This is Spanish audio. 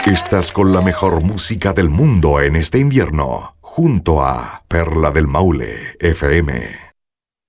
Estás con la mejor música del mundo en este invierno, junto a Perla del Maule FM.